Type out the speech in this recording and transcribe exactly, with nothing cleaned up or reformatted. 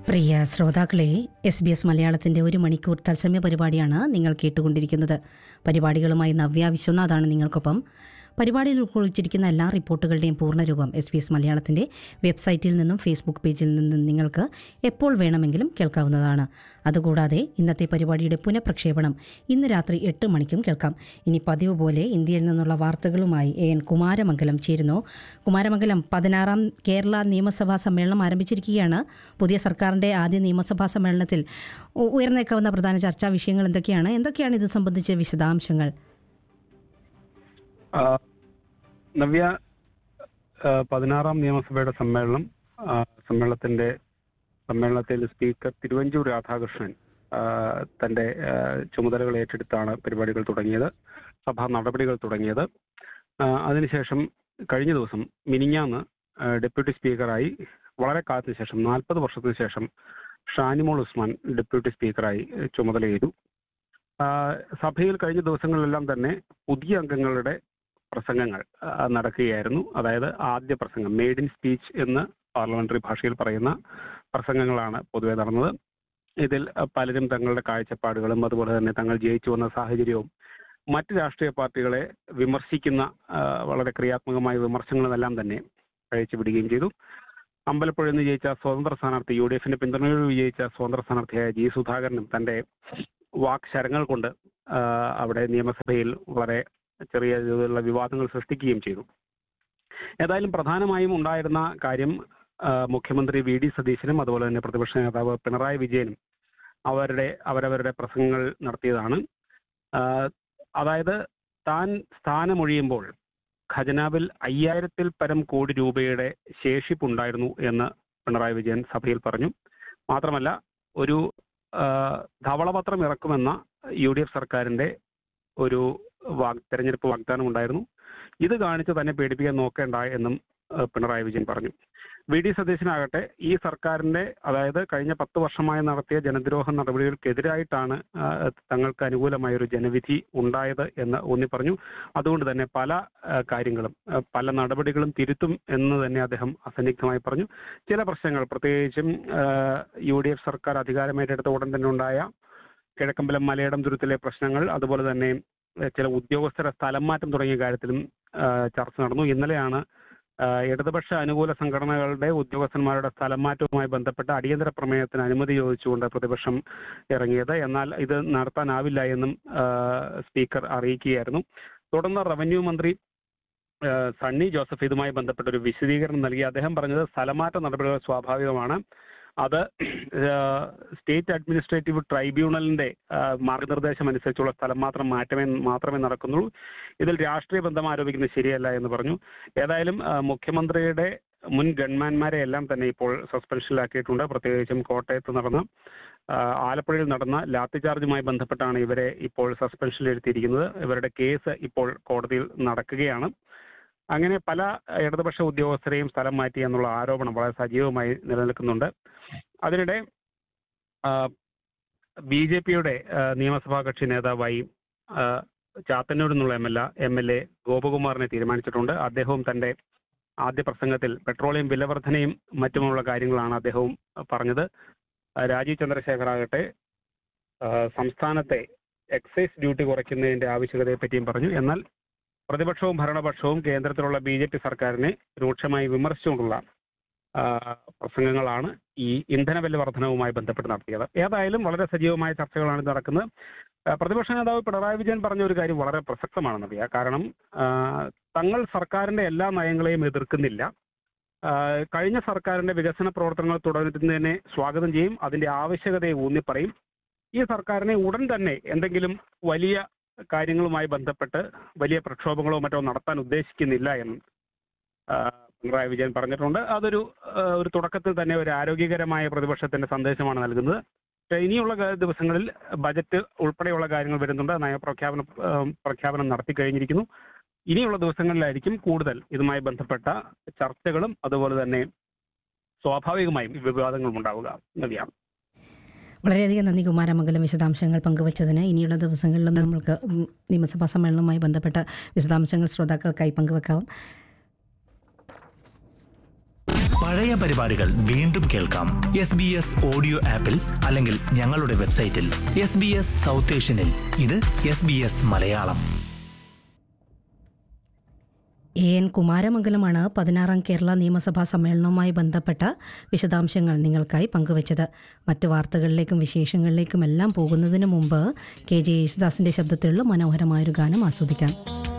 പ്രിയ ശ്രോതാക്കളെ, S B S മലയാളത്തിൻ്റെ ഒരു മണിക്കൂർ തത്സമയ പരിപാടിയാണ് നിങ്ങൾ കേട്ടുകൊണ്ടിരിക്കുന്നത്. പരിപാടികളുമായി നവ്യ വിശ്വനാഥാണ് നിങ്ങൾക്കൊപ്പം. പരിപാടിയിൽ ഉൾക്കൊള്ളിച്ചിരിക്കുന്ന എല്ലാ റിപ്പോർട്ടുകളുടെയും പൂർണ്ണരൂപം എസ് ബി എസ് മലയാളത്തിൻ്റെ വെബ്സൈറ്റിൽ നിന്നും ഫേസ്ബുക്ക് പേജിൽ നിന്നും നിങ്ങൾക്ക് എപ്പോൾ വേണമെങ്കിലും കേൾക്കാവുന്നതാണ്. അതുകൂടാതെ ഇന്നത്തെ പരിപാടിയുടെ പുനഃപ്രക്ഷേപണം ഇന്ന് രാത്രി എട്ട് മണിക്കും കേൾക്കാം. ഇനി പതിവ് പോലെ ഇന്ത്യയിൽ നിന്നുള്ള വാർത്തകളുമായി എ എൻ കുമാരമംഗലം ചേരുന്നു. കുമാരമംഗലം, പതിനാറാം കേരള നിയമസഭാ സമ്മേളനം ആരംഭിച്ചിരിക്കുകയാണ്. പുതിയ സർക്കാരിൻ്റെ ആദ്യ നിയമസഭാ സമ്മേളനത്തിൽ ഉയർന്നേക്കാവുന്ന പ്രധാന ചർച്ചാ വിഷയങ്ങൾ എന്തൊക്കെയാണ് എന്തൊക്കെയാണ് ഇത് സംബന്ധിച്ച വിശദാംശങ്ങൾ? നവ്യ, പതിനാറാം നിയമസഭയുടെ സമ്മേളനം സമ്മേളനത്തിന്റെ സമ്മേളനത്തിൽ സ്പീക്കർ തിരുവഞ്ചൂർ രാധാകൃഷ്ണൻ തന്റെ ചുമതലകൾ ഏറ്റെടുത്താണ് പരിപാടികൾ തുടങ്ങിയത്, സഭാ നടപടികൾ തുടങ്ങിയത്. അതിനുശേഷം കഴിഞ്ഞ ദിവസം മിനിഞ്ഞാന്ന് ഡെപ്യൂട്ടി സ്പീക്കറായി വളരെ കാലത്തിന് ശേഷം നാൽപ്പത് വർഷത്തിന് ശേഷം ഷാനിമോൾ ഉസ്മാൻ ഡെപ്യൂട്ടി സ്പീക്കറായി ചുമതലയേറ്റു. സഭയിൽ കഴിഞ്ഞ ദിവസങ്ങളിലെല്ലാം തന്നെ പുതിയ അംഗങ്ങളുടെ പ്രസംഗങ്ങൾ നടക്കുകയായിരുന്നു. അതായത് ആദ്യ പ്രസംഗം, മെയ്ഡ് ഇൻ സ്പീച്ച് എന്ന് പാർലമെന്ററി ഭാഷയിൽ പറയുന്ന പ്രസംഗങ്ങളാണ് പൊതുവെ നടന്നത്. ഇതിൽ പലരും തങ്ങളുടെ കാഴ്ചപ്പാടുകളും അതുപോലെ തന്നെ തങ്ങൾ ജയിച്ചു വന്ന സാഹചര്യവും മറ്റ് രാഷ്ട്രീയ പാർട്ടികളെ വിമർശിക്കുന്ന വളരെ ക്രിയാത്മകമായ വിമർശനങ്ങളെല്ലാം തന്നെ കഴിച്ചു വിടുകയും ചെയ്തു. അമ്പലപ്പുഴയിൽ നിന്ന് ജയിച്ച സ്വതന്ത്ര സ്ഥാനാർത്ഥി, യു ഡി എഫിന്റെ പിന്തുണയോട് വിജയിച്ച സ്വതന്ത്ര സ്ഥാനാർത്ഥിയായ ജി സുധാകരനും തന്റെ വാക് ശരങ്ങൾ കൊണ്ട് അവിടെ നിയമസഭയിൽ വളരെ ചെറിയ രീതിയിലുള്ള വിവാദങ്ങൾ സൃഷ്ടിക്കുകയും ചെയ്തു. ഏതായാലും പ്രധാനമായും ഉണ്ടായിരുന്ന കാര്യം മുഖ്യമന്ത്രി വി ഡി സതീശനും അതുപോലെ തന്നെ പ്രതിപക്ഷ നേതാവ് പിണറായി വിജയനും അവരുടെ അവരവരുടെ പ്രസംഗങ്ങൾ നടത്തിയതാണ്. അതായത് താൻ സ്ഥാനമൊഴിയുമ്പോൾ ഖജനാവിൽ അയ്യായിരത്തിൽ പരം കോടി രൂപയുടെ ശേഷിപ്പുണ്ടായിരുന്നു എന്ന് പിണറായി വിജയൻ സഭയിൽ പറഞ്ഞു. മാത്രമല്ല, ഒരു ധവളപത്രം ഇറക്കുമെന്ന യു ഡി എഫ് സർക്കാരിന്റെ ഒരു വാഗ് തെരഞ്ഞെടുപ്പ് വാഗ്ദാനം ഉണ്ടായിരുന്നു. ഇത് കാണിച്ച് തന്നെ പേടിപ്പിക്കാൻ നോക്കേണ്ട എന്നും പിണറായി വിജയൻ പറഞ്ഞു. വി ഡി സതീശനാകട്ടെ ഈ സർക്കാരിന്റെ, അതായത് കഴിഞ്ഞ പത്ത് വർഷമായി നടത്തിയ ജനദ്രോഹ നടപടികൾക്കെതിരായിട്ടാണ് തങ്ങൾക്ക് അനുകൂലമായ ഒരു ജനവിധി ഉണ്ടായത് എന്ന് ഊന്നി പറഞ്ഞു. അതുകൊണ്ട് തന്നെ പല കാര്യങ്ങളും പല നടപടികളും തിരുത്തും എന്ന് തന്നെ അദ്ദേഹം അസന്നിഗ്ധമായി പറഞ്ഞു. ചില പ്രശ്നങ്ങൾ, പ്രത്യേകിച്ചും യു ഡി എഫ് സർക്കാർ അധികാരമേറ്റെടുത്ത ഉടൻ തന്നെ ഉണ്ടായ കിഴക്കമ്പലം മലയിടം തുരുത്തിലെ പ്രശ്നങ്ങൾ, അതുപോലെ തന്നെ ചില ഉദ്യോഗസ്ഥരെ സ്ഥലം മാറ്റം തുടങ്ങിയ കാര്യത്തിലും ചർച്ച നടന്നു. ഇന്നലെയാണ് ഇടതുപക്ഷ അനുകൂല സംഘടനകളുടെ ഉദ്യോഗസ്ഥന്മാരുടെ സ്ഥലം മാറ്റവുമായി ബന്ധപ്പെട്ട അടിയന്തര പ്രമേയത്തിന് അനുമതി ചോദിച്ചുകൊണ്ട് പ്രതിപക്ഷം ഇറങ്ങിയത്. എന്നാൽ ഇത് നടത്താനാവില്ല എന്നും സ്പീക്കർ അറിയിക്കുകയായിരുന്നു. തുടർന്ന് റവന്യൂ മന്ത്രി സണ്ണി ജോസഫ് ഇതുമായി ബന്ധപ്പെട്ട ഒരു വിശദീകരണം നൽകി. അദ്ദേഹം പറഞ്ഞത് സ്ഥലമാറ്റ നടപടികൾ സ്വാഭാവികമാണ്, അത് സ്റ്റേറ്റ് അഡ്മിനിസ്ട്രേറ്റീവ് ട്രൈബ്യൂണലിന്റെ മാർഗനിർദ്ദേശം അനുസരിച്ചുള്ള സ്ഥലം മാത്രം മാറ്റമേ മാത്രമേ നടക്കുന്നുള്ളൂ. ഇതിൽ രാഷ്ട്രീയ ബന്ധം ആരോപിക്കുന്നത് ശരിയല്ല എന്ന് പറഞ്ഞു. ഏതായാലും മുഖ്യമന്ത്രിയുടെ മുൻ ഗൺമാൻമാരെ എല്ലാം തന്നെ ഇപ്പോൾ സസ്പെൻഷനിലാക്കിയിട്ടുണ്ട്. പ്രത്യേകിച്ചും കോട്ടയത്ത് നടന്ന ആലപ്പുഴയിൽ നടന്ന ലാത്തി ചാർജുമായി ബന്ധപ്പെട്ടാണ് ഇവരെ ഇപ്പോൾ സസ്പെൻഷനിലെടുത്തിരിക്കുന്നത്. ഇവരുടെ കേസ് ഇപ്പോൾ കോടതിയിൽ നടക്കുകയാണ്. അങ്ങനെ പല ഇടതുപക്ഷ ഉദ്യോഗസ്ഥരെയും സ്ഥലം മാറ്റി എന്നുള്ള ആരോപണം വളരെ സജീവമായി നിലനിൽക്കുന്നുണ്ട്. അതിനിടെ ബി ജെ പിയുടെ നിയമസഭാ കക്ഷി നേതാവായി ചാത്തന്നൂരിൽ നിന്നുള്ള M L M L A ഗോപകുമാറിനെ തീരുമാനിച്ചിട്ടുണ്ട്. അദ്ദേഹവും തന്റെ ആദ്യ പ്രസംഗത്തിൽ പെട്രോളിയം വിലവർധനയും മറ്റുമുള്ള കാര്യങ്ങളാണ് അദ്ദേഹവും പറഞ്ഞത്. രാജീവ് ചന്ദ്രശേഖർ ആകട്ടെ സംസ്ഥാനത്തെ എക്സൈസ് ഡ്യൂട്ടി കുറയ്ക്കുന്നതിന്റെ ആവശ്യകതയെ പറ്റിയും പറഞ്ഞു. എന്നാൽ പ്രതിപക്ഷവും ഭരണപക്ഷവും കേന്ദ്രത്തിലുള്ള ബി ജെ പി സർക്കാരിനെ രൂക്ഷമായി വിമർശിച്ചുകൊണ്ടുള്ള പ്രസംഗങ്ങളാണ് ഈ ഇന്ധനവില വർധനവുമായി ബന്ധപ്പെട്ട് നടത്തിയത്. ഏതായാലും വളരെ സജീവമായ ചർച്ചകളാണ് നടക്കുന്നത്. പ്രതിപക്ഷ നേതാവ് പിണറായി വിജയൻ പറഞ്ഞ ഒരു കാര്യം വളരെ പ്രസക്തമാണ് നവ്യ. കാരണം തങ്ങൾ സർക്കാരിന്റെ എല്ലാ നയങ്ങളെയും എതിർക്കുന്നില്ല. കഴിഞ്ഞ സർക്കാരിന്റെ വികസന പ്രവർത്തനങ്ങൾ തുടരുന്നതിനെ സ്വാഗതം ചെയ്യും, അതിന്റെ ആവശ്യകതയെ ഊന്നിപ്പറയും. ഈ സർക്കാരിനെ ഉടൻ തന്നെ എന്തെങ്കിലും വലിയ കാര്യങ്ങളുമായി ബന്ധപ്പെട്ട് വലിയ പ്രക്ഷോഭങ്ങളോ മറ്റോ നടത്താൻ ഉദ്ദേശിക്കുന്നില്ല എന്ന് പിണറായി വിജയൻ പറഞ്ഞിട്ടുണ്ട്. അതൊരു ഒരു തുടക്കത്തിൽ തന്നെ ഒരു ആരോഗ്യകരമായ പ്രതിപക്ഷത്തിന്റെ സന്ദേശമാണ് നൽകുന്നത്. ഇനിയുള്ള ദിവസങ്ങളിൽ ബജറ്റ് ഉൾപ്പെടെയുള്ള കാര്യങ്ങൾ വരുന്നുണ്ട്. നയപ്രഖ്യാപന പ്രഖ്യാപനം നടത്തി കഴിഞ്ഞിരിക്കുന്നു. ഇനിയുള്ള ദിവസങ്ങളിലായിരിക്കും കൂടുതൽ ഇതുമായി ബന്ധപ്പെട്ട ചർച്ചകളും അതുപോലെ തന്നെ സ്വാഭാവികമായും വിവാദങ്ങളും ഉണ്ടാവുക. നവ്യ, വളരെയധികം നന്ദി കുമാരമംഗലം, വിശദാംശങ്ങൾ പങ്കുവച്ചതിന്. ഇനിയുള്ള ദിവസങ്ങളിലും നമ്മൾക്ക് നിയമസഭാ സമ്മേളനവുമായി ബന്ധപ്പെട്ട വിശദാംശങ്ങൾ ശ്രോതാക്കൾക്കായി പങ്കുവെക്കാം. പഴയ പരിപാടികൾ വീണ്ടും കേൾക്കാം. എസ് ബി എസ് ഓഡിയോ ആപ്പിൽ അല്ലെങ്കിൽ ഞങ്ങളുടെ വെബ്സൈറ്റിൽ. എസ് ബി എസ് സൗത്ത് ഏഷ്യനിൽ ഇത് S B S Malayalam. A N കുമാരമംഗലമാണ് പതിനാറാം കേരള നിയമസഭാ സമ്മേളനവുമായി ബന്ധപ്പെട്ട വിശദാംശങ്ങൾ നിങ്ങൾക്കായി പങ്കുവച്ചത്. മറ്റു വാർത്തകളിലേക്കും വിശേഷങ്ങളിലേക്കും എല്ലാം പോകുന്നതിന് മുമ്പ് കെ ജെ യേശുദാസിൻ്റെ ശബ്ദത്തിലുള്ള മനോഹരമായൊരു ഗാനം ആസ്വദിക്കാം.